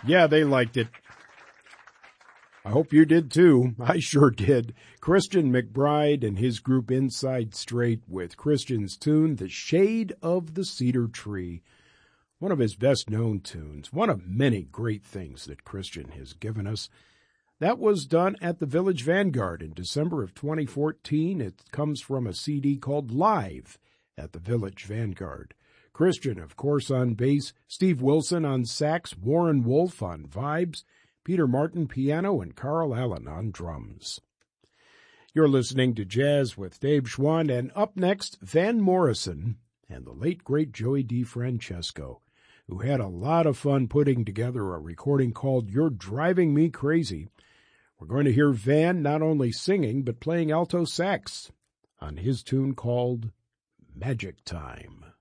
Yeah, they liked it. I hope you did too. I sure did. Christian McBride and his group Inside Straight with Christian's tune, The Shade of the Cedar Tree. One of his best-known tunes, one of many great things that Christian has given us. That was done at the Village Vanguard in December of 2014. It comes from a CD called Live at the Village Vanguard. Christian, of course, on bass, Steve Wilson on sax, Warren Wolf on vibes, Peter Martin piano, and Carl Allen on drums. You're listening to Jazz with Dave Schwann, and up next, Van Morrison and the late, great Joey DeFrancesco, who had a lot of fun putting together a recording called You're Driving Me Crazy. We're going to hear Van not only singing, but playing alto sax on his tune called Magic Time.